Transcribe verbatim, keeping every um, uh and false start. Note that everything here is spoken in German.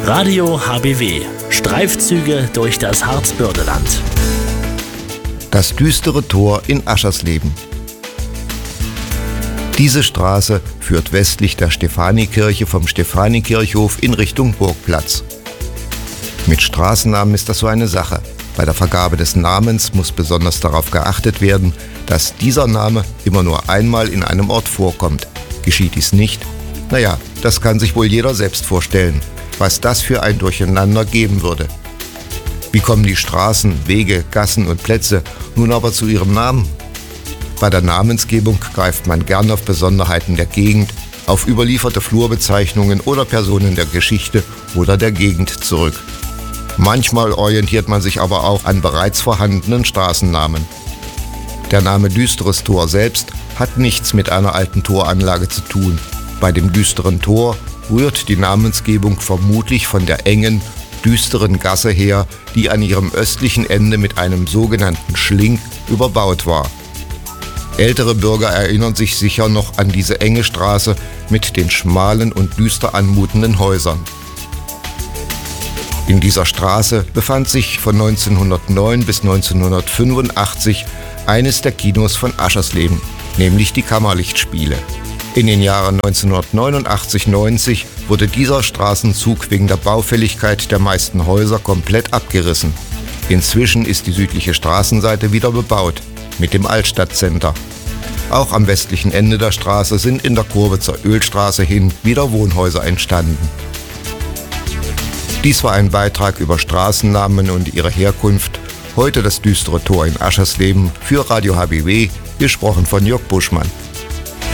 Radio H B W. Streifzüge durch das Harzbördeland. Das düstere Tor in Aschersleben. Diese Straße führt westlich der Stephanikirche vom Stephanikirchhof in Richtung Burgplatz. Mit Straßennamen ist das so eine Sache. Bei der Vergabe des Namens muss besonders darauf geachtet werden, dass dieser Name immer nur einmal in einem Ort vorkommt. Geschieht dies nicht? Naja, das kann sich wohl jeder selbst vorstellen, was das für ein Durcheinander geben würde. Wie kommen die Straßen, Wege, Gassen und Plätze nun aber zu ihrem Namen? Bei der Namensgebung greift man gern auf Besonderheiten der Gegend, auf überlieferte Flurbezeichnungen oder Personen der Geschichte oder der Gegend zurück. Manchmal orientiert man sich aber auch an bereits vorhandenen Straßennamen. Der Name Düsteres Tor selbst hat nichts mit einer alten Toranlage zu tun. Bei dem Düsteren Tor rührt die Namensgebung vermutlich von der engen, düsteren Gasse her, die an ihrem östlichen Ende mit einem sogenannten Schlink überbaut war. Ältere Bürger erinnern sich sicher noch an diese enge Straße mit den schmalen und düster anmutenden Häusern. In dieser Straße befand sich von neunzehnhundertneun bis neunzehnhundertfünfundachtzig eines der Kinos von Aschersleben, nämlich die Kammerlichtspiele. In den Jahren neunzehnhundertneunundachtzig neunzig wurde dieser Straßenzug wegen der Baufälligkeit der meisten Häuser komplett abgerissen. Inzwischen ist die südliche Straßenseite wieder bebaut, mit dem Altstadtcenter. Auch am westlichen Ende der Straße sind in der Kurve zur Ölstraße hin wieder Wohnhäuser entstanden. Dies war ein Beitrag über Straßennamen und ihre Herkunft. Heute das düstere Tor in Aschersleben für Radio H B W, gesprochen von Jörg Buschmann.